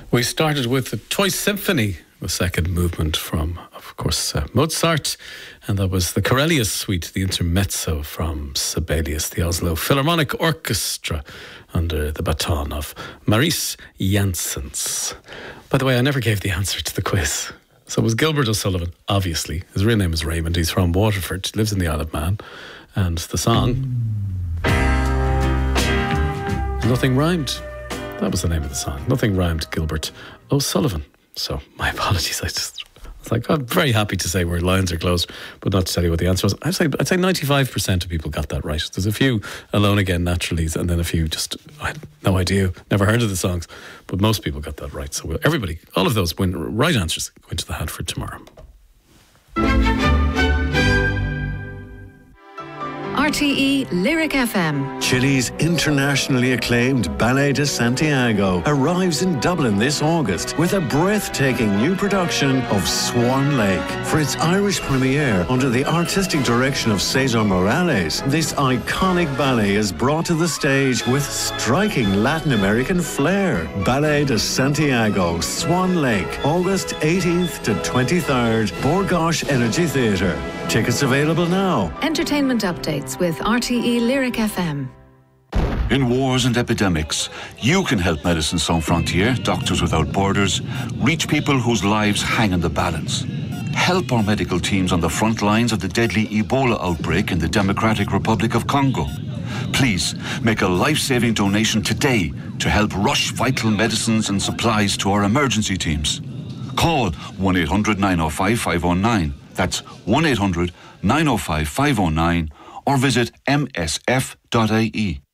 We started with the Toy Symphony, the second movement from, of course, Mozart, and that was the Corellius Suite, the Intermezzo from Sibelius, the Oslo Philharmonic Orchestra, under the baton of Maurice Janssens. By the way, I never gave the answer to the quiz. So it was Gilbert O'Sullivan, obviously. His real name is Raymond. He's from Waterford, lives in the Isle of Man. And the song, Nothing Rhymed. That was the name of the song. Nothing Rhymed, Gilbert O'Sullivan. So my apologies. I was like, I'm very happy to say where lines are closed, but not to tell you what the answer was. I'd say 95% of people got that right. There's a few Alone Again naturallys, and then a few just, I had no idea, never heard of the songs, but most people got that right. So everybody, all of those right answers go into the hat for tomorrow. RTE Lyric FM. Chile's internationally acclaimed Ballet de Santiago arrives in Dublin this August with a breathtaking new production of Swan Lake. For its Irish premiere under the artistic direction of Cesar Morales, this iconic ballet is brought to the stage with striking Latin American flair. Ballet de Santiago, Swan Lake, August 18th to 23rd, Borgosh Energy Theatre. Tickets available now. Entertainment updates with RTE Lyric FM. In wars and epidemics, you can help Médecins Sans Frontières, Doctors Without Borders, reach people whose lives hang in the balance. Help our medical teams on the front lines of the deadly Ebola outbreak in the Democratic Republic of Congo. Please make a life-saving donation today to help rush vital medicines and supplies to our emergency teams. Call 1-800-905-509. That's 1-800-905-509, or visit msf.ie.